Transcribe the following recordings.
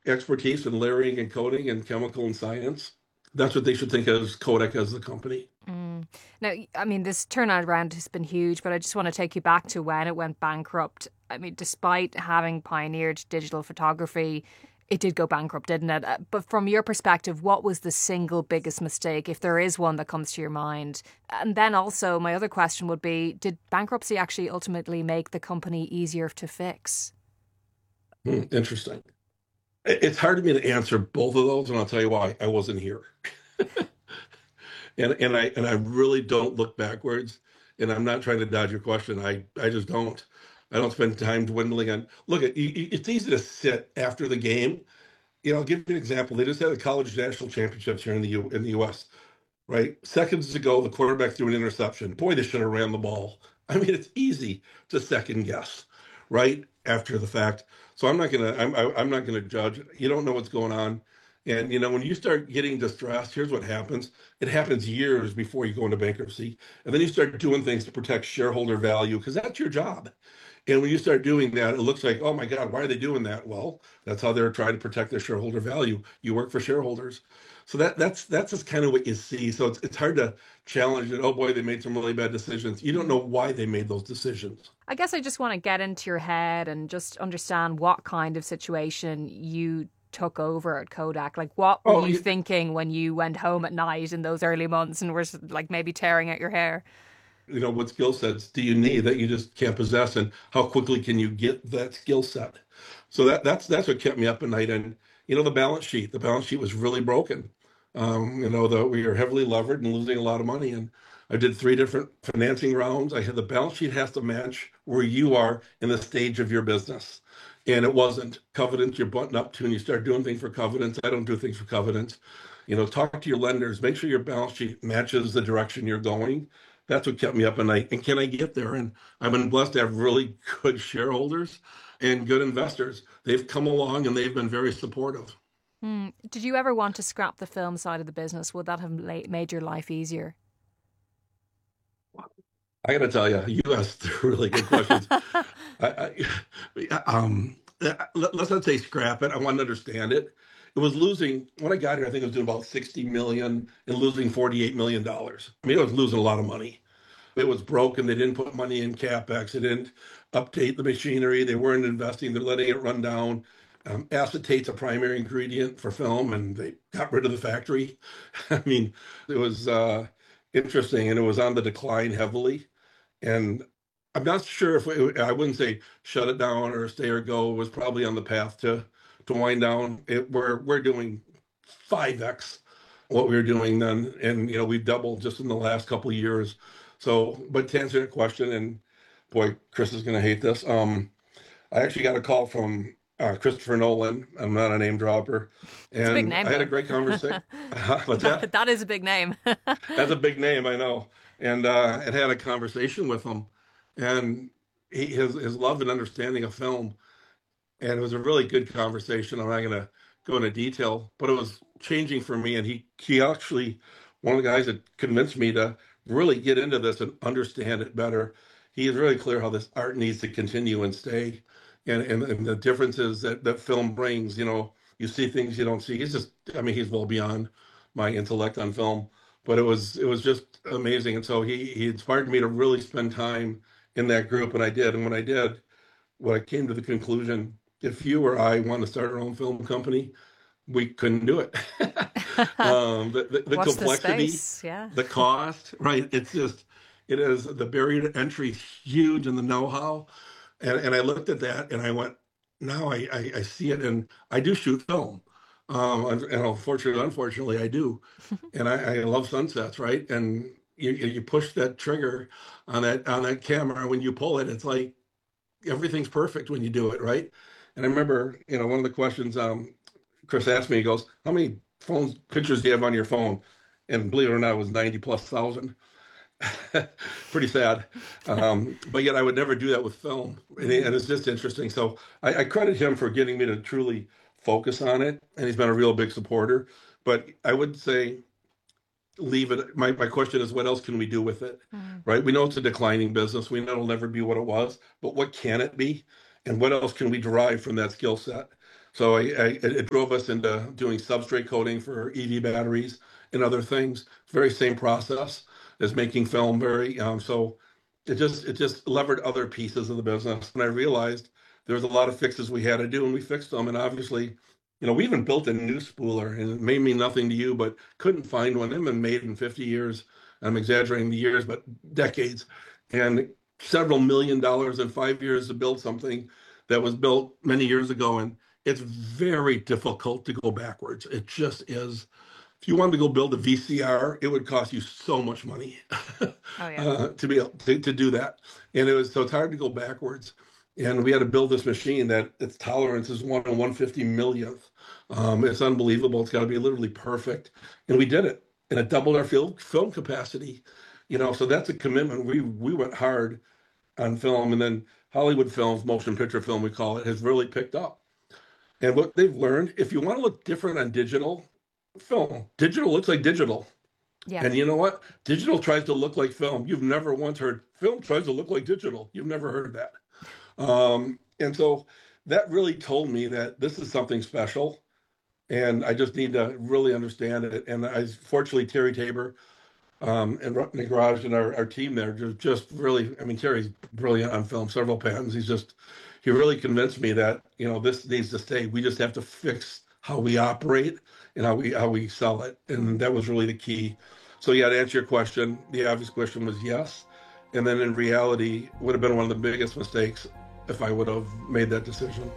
expertise in layering and coding and chemical and science. That's what they should think of as Kodak as the company. Mm. Now, I mean, this turnaround round has been huge, but I just want to take you back to when it went bankrupt. I mean, despite having pioneered digital photography, it did go bankrupt, didn't it? But from your perspective, what was the single biggest mistake, if there is one that comes to your mind? And then also, my other question would be, did bankruptcy actually ultimately make the company easier to fix? Interesting. It's hard for me to answer both of those, and I'll tell you why. I wasn't here. And I really don't look backwards. And I'm not trying to dodge your question. I just don't. I don't spend time dwindling on. Look, it's easy to sit after the game. I'll give you an example. They just had the college national championships here in the U.S. Right? Seconds ago, the quarterback threw an interception. Boy, they should have ran the ball. I mean, it's easy to second guess, right after the fact. So I'm not gonna judge. You don't know what's going on, and when you start getting distressed, here's what happens. It happens years before you go into bankruptcy, and then you start doing things to protect shareholder value because that's your job. And when you start doing that, it looks like, oh my God, why are they doing that? Well, that's how they're trying to protect their shareholder value. You work for shareholders. So that's just kind of what you see. So it's hard to challenge it. Oh boy, they made some really bad decisions. You don't know why they made those decisions. I guess I just want to get into your head and just understand what kind of situation you took over at Kodak. Like, what were Oh, you thinking when you went home at night in those early months and were like maybe tearing at your hair? what skill sets do you need that you just can't possess, and how quickly can you get that skill set? So that's what kept me up at night. And the balance sheet was really broken. We were heavily levered and losing a lot of money. And I did three different financing rounds. I had the balance sheet has to match where you are in the stage of your business. And it wasn't covenants you're button up to, and you start doing things for covenants. I don't do things for covenants. Talk to your lenders, make sure your balance sheet matches the direction you're going. That's what kept me up at night. And can I get there? And I've been blessed to have really good shareholders and good investors. They've come along and they've been very supportive. Hmm. Did you ever want to scrap the film side of the business? Would that have made your life easier? I got to tell you, you asked really good questions. Let's not say scrap it. I want to understand it. It was losing when I got here. I think it was doing about 60 million and losing $48 million. I mean, it was losing a lot of money. It was broken. They didn't put money in capex. They didn't update the machinery. They weren't investing. They're letting it run down. Acetate's a primary ingredient for film, and they got rid of the factory. I mean, it was interesting, and it was on the decline heavily. And I'm not sure I wouldn't say shut it down or stay or go. It was probably on the path to wind down. We're doing 5x what we were doing then, and we've doubled just in the last couple of years. So, but to answer your question, and boy, Chris is going to hate this. I actually got a call from Christopher Nolan. I'm not a name dropper, It's a big and name, I had a though. great conversation. What's that? That is a big name. That's a big name, I know. And I had a conversation with him, and his love and understanding of film, and it was a really good conversation. I'm not going to go into detail, but it was changing for me. And he actually one of the guys that convinced me to really get into this and understand it better. He is really clear how this art needs to continue and stay, and the differences that film brings. You see things you don't see. I mean, he's well beyond my intellect on film, but it was just amazing. And so he inspired me to really spend time in that group, and I did. And when I did, what I came to the conclusion, if you or I want to start our own film company, we couldn't do it. The What's the complexity, space? Yeah. the cost, right? It is the barrier to entry is huge and the know-how. And I looked at that and I went, now I see it, and I do shoot film. And unfortunately, I do. And I love sunsets, right? And you push that trigger on that camera. When you pull it, it's like everything's perfect when you do it, right? And I remember, one of the questions Chris asked me, he goes, "How many pictures do you have on your phone?" And believe it or not, it was 90 plus thousand. Pretty sad. But yet I would never do that with film. And it's just interesting. So I credit him for getting me to truly focus on it. And he's been a real big supporter. But I would say leave it. My question is, what else can we do with it? Mm. Right? We know it's a declining business. We know it'll never be what it was, but what can it be? And what else can we derive from that skill set? So it drove us into doing substrate coating for EV batteries and other things. Very same process as making film. So it just levered other pieces of the business. And I realized there was a lot of fixes we had to do, and we fixed them. And obviously, we even built a new spooler, and it may mean nothing to you, but couldn't find one. They've been made in 50 years. I'm exaggerating the years, but decades. And several $1 million in 5 years to build something that was built many years ago. And it's very difficult to go backwards. It just is. If you wanted to go build a VCR, it would cost you so much money Oh yeah. to be able to do that. And it's hard to go backwards. And we had to build this machine that its tolerance is 1/150 millionth. It's unbelievable. It's got to be literally perfect. And we did it. And it doubled our film capacity. So that's a commitment. We went hard on film. And then Hollywood films, motion picture film, we call it, has really picked up. And what they've learned, if you want to look different on digital film, digital looks like digital. Yeah. And you know what? Digital tries to look like film. You've never once heard film tries to look like digital. You've never heard that. And so that really told me that this is something special. And I just need to really understand it. And fortunately, Terry Tabor and Nick Raj and our team there just really, I mean, Terry's brilliant on film, several patents. He really convinced me that, this needs to stay. We just have to fix how we operate and how we sell it. And that was really the key. So yeah, to answer your question, the obvious question was yes. And then in reality, it would have been one of the biggest mistakes if I would have made that decision.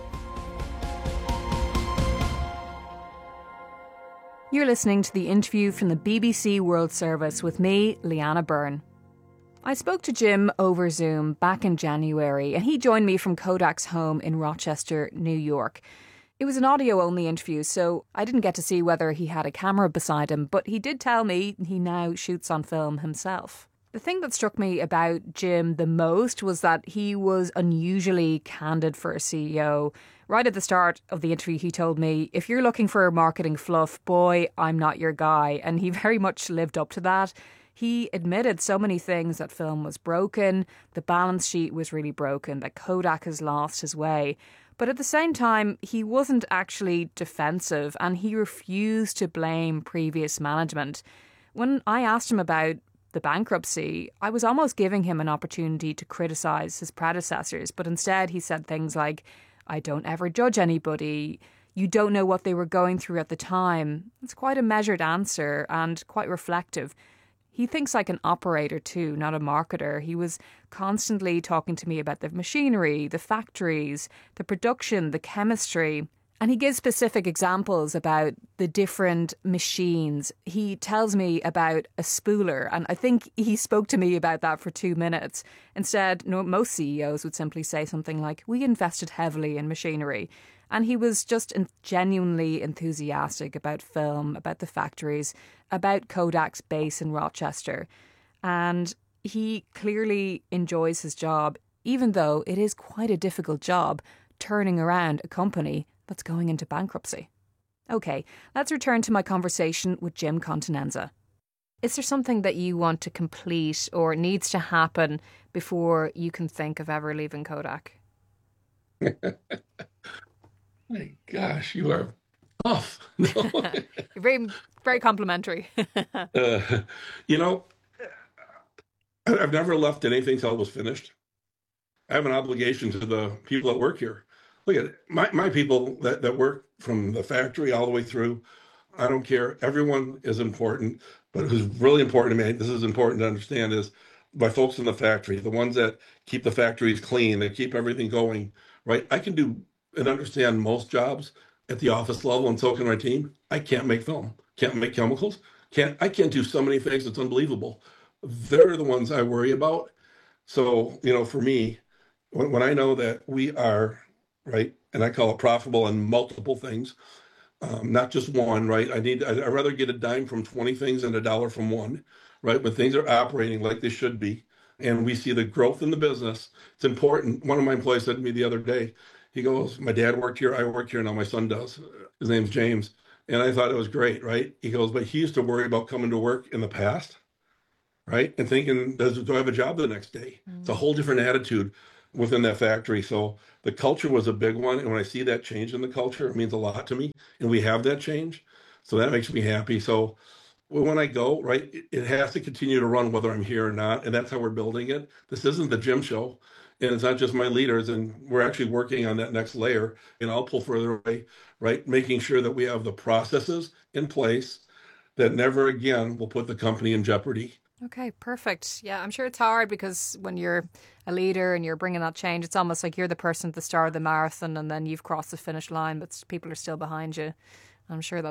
You're listening to the interview from the BBC World Service with me, Leanna Byrne. I spoke to Jim over Zoom back in January, and he joined me from Kodak's home in Rochester, New York. It was an audio-only interview, so I didn't get to see whether he had a camera beside him, but he did tell me he now shoots on film himself. The thing that struck me about Jim the most was that he was unusually candid for a CEO. Right at the start of the interview, he told me, if you're looking for marketing fluff, boy, I'm not your guy. And he very much lived up to that. He admitted so many things, that film was broken, the balance sheet was really broken, that Kodak has lost his way. But at the same time, he wasn't actually defensive, and he refused to blame previous management. When I asked him about the bankruptcy, I was almost giving him an opportunity to criticise his predecessors, but instead he said things like, I don't ever judge anybody. You don't know what they were going through at the time. It's quite a measured answer and quite reflective. He thinks like an operator too, not a marketer. He was constantly talking to me about the machinery, the factories, the production, the chemistry. And he gives specific examples about the different machines. He tells me about a spooler, and I think he spoke to me about that for 2 minutes. Instead, most CEOs would simply say something like, we invested heavily in machinery. And he was just genuinely enthusiastic about film, about the factories, about Kodak's base in Rochester. And he clearly enjoys his job, even though it is quite a difficult job turning around a company that's going into bankruptcy. Okay, let's return to my conversation with Jim Continenza. Is there something that you want to complete or needs to happen before you can think of ever leaving Kodak? My gosh, you are tough. No. You're very, very complimentary. uh, you know, I've never left anything till it was finished. I have an obligation to the people that work here. Look at it. My people that work from the factory all the way through, I don't care. Everyone is important, but who's really important to me, this is important to understand, is my folks in the factory, the ones that keep the factories clean, that keep everything going, right? I can do and understand most jobs at the office level, and so can my team. I can't make film, can't make chemicals, I can't do so many things. It's unbelievable. They're the ones I worry about. So, for me, when I know that we are, right, and I call it profitable in multiple things, not just one, right? I'd rather get a dime from 20 things than a dollar from one, right? When things are operating like they should be, and we see the growth in the business, it's important. One of my employees said to me the other day, he goes, my dad worked here, I work here, now my son does. His name's James. And I thought it was great, right? He goes, but he used to worry about coming to work in the past, right? And thinking, do I have a job the next day? It's a whole different attitude. within that factory. So the culture was a big one. And when I see that change in the culture, it means a lot to me. And we have that change. So that makes me happy. So when I go, right, it has to continue to run whether I'm here or not. And that's how we're building it. This isn't the gym show. And it's not just my leaders. And we're actually working on that next layer. And I'll pull further away, right? Making sure that we have the processes in place that never again will put the company in jeopardy. Okay, perfect. Yeah, I'm sure it's hard because when you're a leader and you're bringing that change, it's almost like you're the person at the start of the marathon and then you've crossed the finish line, but people are still behind you. I'm sure